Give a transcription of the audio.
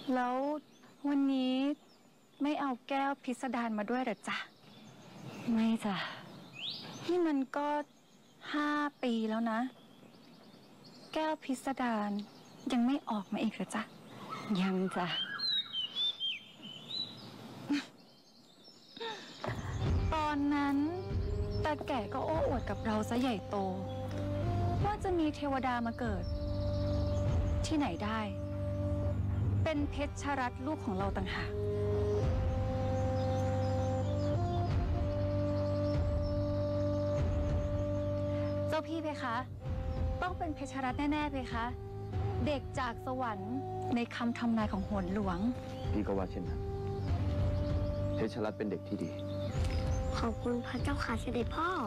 แล้ววันนี้ไม่เอาแก้วพิสดารมาด้วยหรอจ๊ะไม่จ้ะนี่มันก็5 ปีแล้วนะแก้วพิสดารยังไม่ออกมาอีกหรอจ๊ะยังจ้ะตอนนั้นตาแก่ก็โอ้อวดกับเราซะใหญ่โตว่าจะมีเทวดามาเกิดที่ไหนได้เป็นเพชรรัตน์ลูกของเราต่างหากเจ้าพี่เพคะต้องเป็นเพชรรัตน์แน่ๆเพคะเด็กจากสวรรค์ในคำทำนายของโหนหลวงพี่ก็ว่าเช่นนั้นเพชรรัตน์เป็นเด็กที่ดีขอบคุณพระเจ้าค่ะเสด็จพ่อ